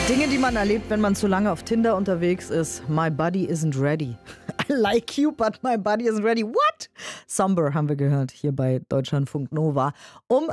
Dinge, die man erlebt, wenn man zu lange auf Tinder unterwegs ist. My body isn't ready. I like you, but my body isn't ready. What? Somber haben wir gehört hier bei Deutschlandfunk Nova. Um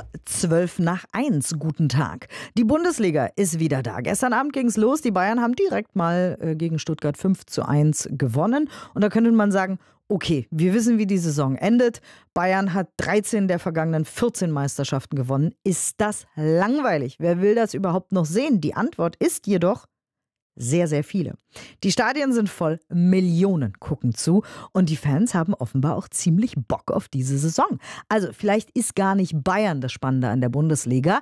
1:12. Guten Tag. Die Bundesliga ist wieder da. Gestern Abend ging es los. Die Bayern haben direkt mal gegen Stuttgart 5:1 gewonnen. Und da könnte man sagen, okay, wir wissen, wie die Saison endet. Bayern hat 13 der vergangenen 14 Meisterschaften gewonnen. Ist das langweilig? Wer will das überhaupt noch sehen? Die Antwort ist jedoch sehr, sehr viele. Die Stadien sind voll, Millionen gucken zu und die Fans haben offenbar auch ziemlich Bock auf diese Saison. Also vielleicht ist gar nicht Bayern das Spannende an der Bundesliga.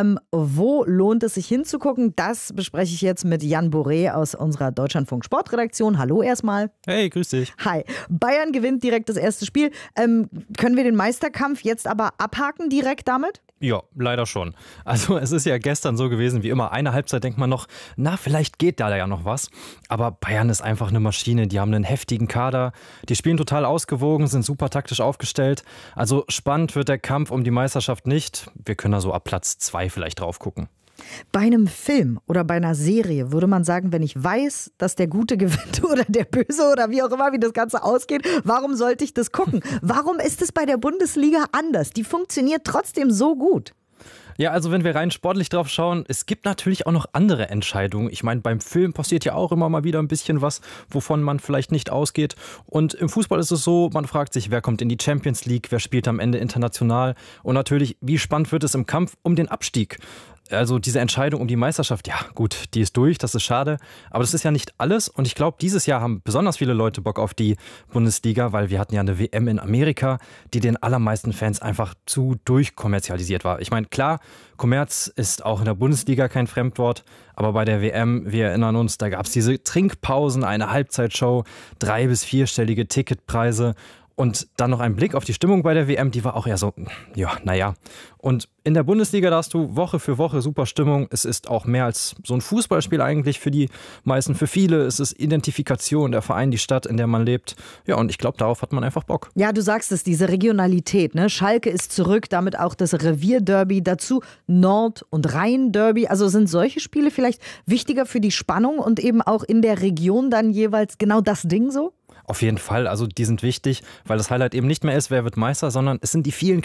Wo lohnt es sich hinzugucken? Das bespreche ich jetzt mit Jan Boré aus unserer Deutschlandfunk Sportredaktion. Hallo erstmal. Hey, grüß dich. Hi. Bayern gewinnt direkt das erste Spiel. Können wir den Meisterkampf jetzt aber abhaken direkt damit? Ja, leider schon. Also es ist ja gestern so gewesen wie immer. Eine Halbzeit denkt man noch, na, vielleicht geht da ja noch was. Aber Bayern ist einfach eine Maschine. Die haben einen heftigen Kader. Die spielen total ausgewogen, sind super taktisch aufgestellt. Also spannend wird der Kampf um die Meisterschaft nicht. Wir können da so ab Platz 2 vielleicht drauf gucken. Bei einem Film oder bei einer Serie würde man sagen, wenn ich weiß, dass der Gute gewinnt oder der Böse oder wie auch immer, wie das Ganze ausgeht, warum sollte ich das gucken? Warum ist es bei der Bundesliga anders? Die funktioniert trotzdem so gut. Ja, also wenn wir rein sportlich drauf schauen, es gibt natürlich auch noch andere Entscheidungen. Ich meine, beim Film passiert ja auch immer mal wieder ein bisschen was, wovon man vielleicht nicht ausgeht. Und im Fußball ist es so, man fragt sich, wer kommt in die Champions League, wer spielt am Ende international und natürlich, wie spannend wird es im Kampf um den Abstieg? Also diese Entscheidung um die Meisterschaft, ja gut, die ist durch, das ist schade. Aber das ist ja nicht alles. Und ich glaube, dieses Jahr haben besonders viele Leute Bock auf die Bundesliga, weil wir hatten ja eine WM in Amerika, die den allermeisten Fans einfach zu durchkommerzialisiert war. Ich meine, klar, Kommerz ist auch in der Bundesliga kein Fremdwort. Aber bei der WM, wir erinnern uns, da gab es diese Trinkpausen, eine Halbzeitshow, 3- bis 4-stellige Ticketpreise. Und dann noch ein Blick auf die Stimmung bei der WM, die war auch eher so, ja, naja. Und in der Bundesliga, da hast du Woche für Woche super Stimmung. Es ist auch mehr als so ein Fußballspiel eigentlich für die meisten. Für viele ist es Identifikation, der Verein, die Stadt, in der man lebt. Ja, und ich glaube, darauf hat man einfach Bock. Ja, du sagst es, diese Regionalität, ne? Schalke ist zurück, damit auch das Revierderby, dazu Nord- und Rhein-Derby. Also sind solche Spiele vielleicht wichtiger für die Spannung und eben auch in der Region dann jeweils genau das Ding so? Auf jeden Fall, also die sind wichtig, weil das Highlight eben nicht mehr ist, wer wird Meister, sondern es sind die vielen